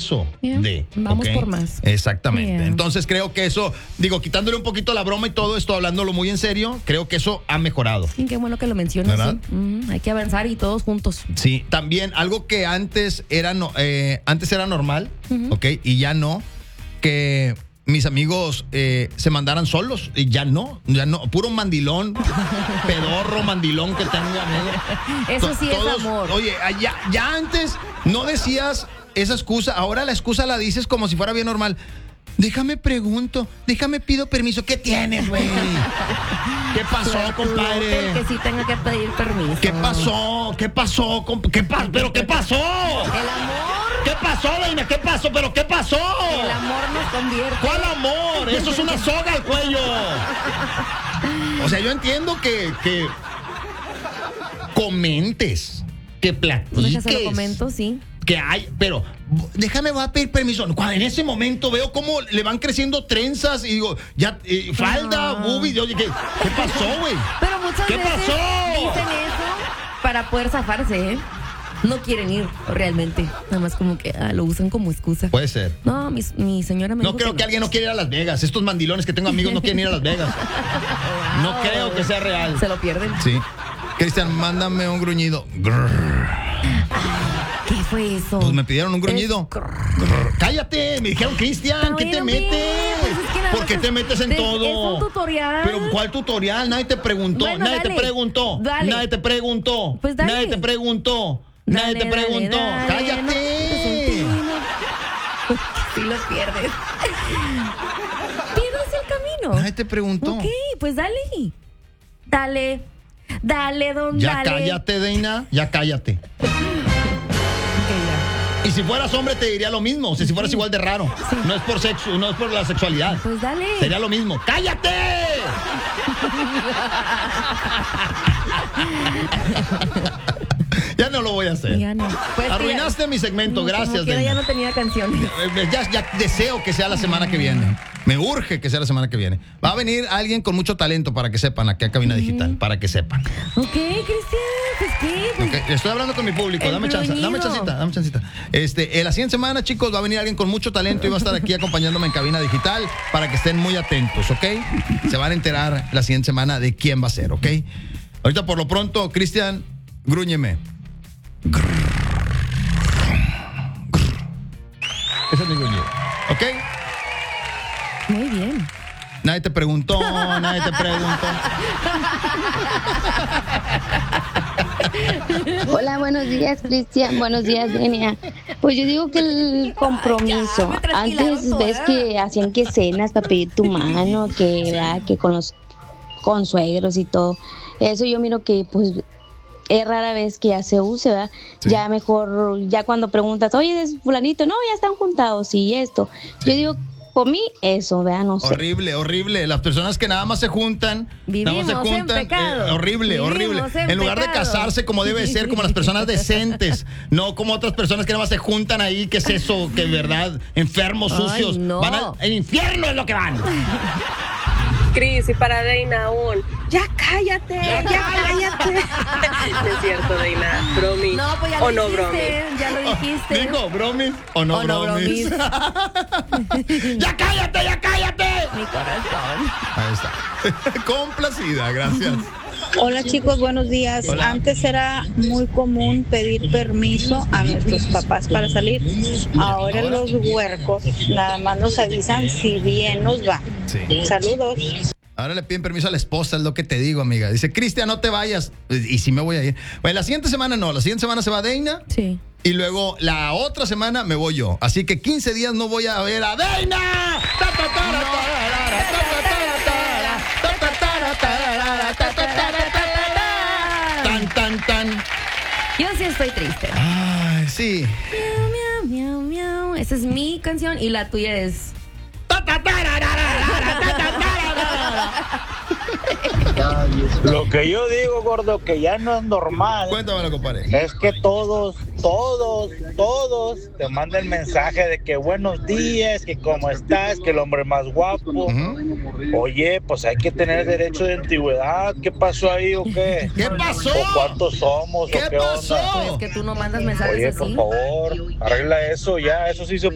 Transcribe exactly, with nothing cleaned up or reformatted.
permiso yeah. de. Vamos ¿okay? por más. Exactamente. Yeah. Entonces creo que eso, digo, quitándole un poquito la broma y todo esto, hablándolo muy en serio, creo que eso ha mejorado. Sí, qué bueno que lo mencionas. ¿Verdad? Sí. Mm, hay que avanzar y todos juntos. Sí, también algo que antes era, no, eh, antes era normal, Uh-huh. ¿ok? Y ya no, que mis amigos eh, se mandaran solos y ya no, ya no, puro mandilón, pedorro, mandilón que tengo amigo. Eso sí Todos, es amor. Oye, ya, ya antes no decías esa excusa, ahora la excusa la dices como si fuera bien normal. Déjame pregunto, déjame pido permiso. ¿Qué tienes, güey? ¿Qué pasó, compadre? El que sí tenga que pedir permiso. ¿Qué pasó? ¿Qué pasó? comp- ¿Qué pa- ¿Pero qué pasó? El amor. ¿Qué pasó, Deina? ¿Qué pasó? ¿Pero qué pasó? El amor nos convierte. ¿Cuál amor? Eso es una soga al cuello. O sea, yo entiendo que, que comentes, que platiques. Déjase lo comento, sí. Que hay, pero déjame, voy a pedir permiso. Cuando en ese momento veo cómo le van creciendo trenzas y digo, ya, eh, falda, Ah. boobies. Yo dije, ¿qué pasó, güey? Pero muchas ¿Qué veces pasó? dicen eso para poder zafarse, ¿eh? No quieren ir realmente. Nada más como que ah, lo usan como excusa. Puede ser. No, mi, mi señora me No dijo creo que no. alguien no quiera ir a Las Vegas. Estos mandilones que tengo amigos no quieren ir a Las Vegas. No Wow. creo que sea real. Se lo pierden. Sí. Cristian, mándame un gruñido. Grrr. ¿Qué fue eso? Pues me pidieron un gruñido. Es grrr. Grrr. Cállate, me dijeron, Cristian, Pero ¿qué te bueno, metes? bien, pues es que nada ¿Por más qué es- te metes en es- todo? es un tutorial. Pero ¿cuál tutorial? Nadie te preguntó. Bueno, Nadie dale, te preguntó. dale. Nadie te preguntó. Pues dale. Nadie te preguntó. Dale, Nadie te dale, preguntó. dale, Cállate. no te sentí, no. Sí lo pierdes. Pierdes el camino. Nadie te preguntó. Ok, pues dale. Dale. Dale, don Ya dale. cállate, Deina. Ya cállate. Ok, ya. Y si fueras hombre te diría lo mismo. O sea, si fueras igual de raro. Sí. No es por sexo, no es por la sexualidad. Pues dale. Sería lo mismo. ¡Cállate! Ya no lo voy a hacer. Ya no. Pues que Arruinaste ya- mi segmento. Como Gracias, quiera, Deina. ya no tenía canciones. Eh, Ya, ya deseo que sea la semana que viene. Me urge que sea la semana que viene. Va a venir alguien con mucho talento para que sepan aquí a Cabina Digital. Para que sepan. Ok, Cristian, pues qué. Pues, Ok, estoy hablando con mi público. El Dame chance. Dame gruñido. chancita. Dame chancita. Este, en la siguiente semana, chicos, va a venir alguien con mucho talento y va a estar aquí acompañándome en Cabina Digital para que estén muy atentos, ¿ok? Se van a enterar la siguiente semana de quién va a ser, ¿ok? Ahorita por lo pronto, Cristian, grúñeme. Ese es mi gruñido, ¿ok? Muy bien. Nadie te preguntó, nadie te preguntó. Hola, buenos días, Cristian. Buenos días, Denia. Pues yo digo que el compromiso. Ya, me tranquilaron Antes toda. ves que hacían que cenas para pedir tu mano, que, ¿verdad? Que con los consuegros y todo. Eso yo miro que pues es rara vez que ya se use, ¿verdad? Sí. Ya mejor, ya cuando preguntas, oye, ¿es fulanito? No, ya están juntados, sí, esto. Yo digo, por mí, eso, ¿verdad? No sé. Horrible, horrible. Las personas que nada más se juntan, nada más se Vivimos en juntan, pecado. eh, horrible, Vivimos horrible. en En lugar de pecado. casarse como debe de ser, como las personas decentes, no como otras personas que nada más se juntan ahí, ¿qué es eso? Que verdad, enfermos, Ay, sucios, no. van al el infierno es lo que van. Cris, y para Deina aún. Ya cállate, ya, cállate. No es cierto, Deina. Bromi. No, pues ya o lo no bromi. dijiste. Ya lo dijiste. Digo, bromis o no O no bromis. Ya cállate, ya cállate. Mi corazón. Ahí está. Complacida, gracias. Hola chicos, buenos días. Hola. Antes era muy común pedir permiso a nuestros papás para salir. Ahora los huercos nada más nos avisan si bien nos va. Sí. Saludos. Ahora le piden permiso a la esposa, es lo que te digo, amiga. Dice, Cristian, no te vayas. Y si me voy a ir. Bueno, la siguiente semana no. La siguiente semana se va Deina. Sí. Y luego la otra semana me voy yo. Así que quince días no voy a ver a Deina. Ta, ta, ta, ra, ta, ra, ra, ta, ta, ta, ra, ta, ra, ta, ta, ta, ra, ta, ra, ra, ta, ta, ta, ra, ta, ta, ta. Tan, tan, tan. Yo sí estoy triste. Ay, sí. Miau, miau, miau, miau. Esa es mi canción y la tuya es. Ta, ta, ta, ra, ra, ra, ra, ta, ta, ta, ra, ra, ra. Lo que yo digo, gordo, que ya no es normal, Cuéntamelo, compadre. es que todos, todos, todos te mandan mensaje de que buenos días, que cómo estás, que el hombre más guapo. Ujú. Oye, pues hay que tener derecho de antigüedad. ¿Qué pasó ahí o qué? ¿Qué pasó? ¿O cuántos somos ¿Qué o qué pasó? onda? Pues que tú no mandas mensajes Oye, así. por favor, arregla eso ya, eso sí se